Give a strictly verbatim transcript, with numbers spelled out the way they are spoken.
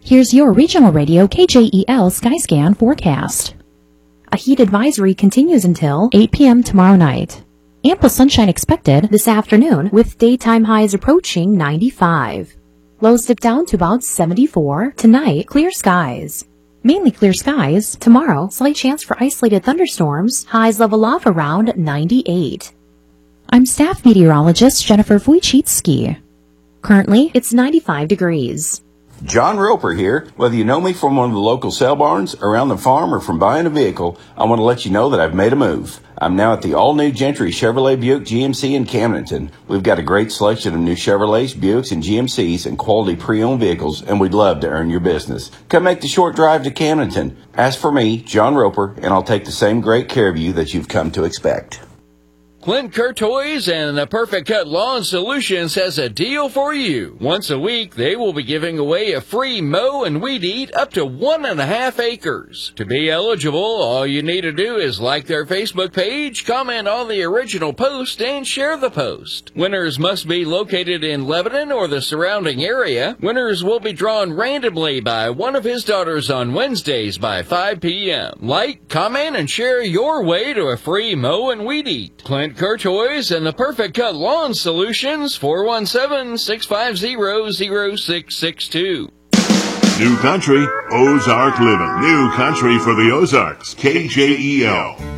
Here's your regional radio K J E L Skyscan forecast. A heat advisory continues until eight p.m. tomorrow night. Ample sunshine expected this afternoon with daytime highs approaching ninety-five. Lows dip down to about seventy-four. Tonight, clear skies. Mainly clear skies. Tomorrow, slight chance for isolated thunderstorms. Highs level off around ninety-eight. I'm staff meteorologist Jennifer Wojcicki. Currently, it's ninety-five degrees. John Roper here. Whether you know me from one of the local sale barns, around the farm, or from buying a vehicle, I want to let you know that I've made a move. I'm now at the all-new Gentry Chevrolet Buick G M C in Camdenton. We've got a great selection of new Chevrolets, Buicks, and G M Cs and quality pre-owned vehicles, and we'd love to earn your business. Come make the short drive to Camdenton. Ask for me, John Roper, and I'll take the same great care of you that you've come to expect. Clint Courtois and the Perfect Cut Lawn Solutions has a deal for you. Once a week, they will be giving away a free mow and weed eat up to one and a half acres. To be eligible, all you need to do is like their Facebook page, comment on the original post, and share the post. Winners must be located in Lebanon or the surrounding area. Winners will be drawn randomly by one of his daughters on Wednesdays by five p.m. Like, comment, and share your way to a free mow and weed eat. Clint Courtois and the Perfect Cut Lawn Solutions, four one seven, six five zero, zero six six two. New country, Ozark living. New country for the Ozarks, K J E L.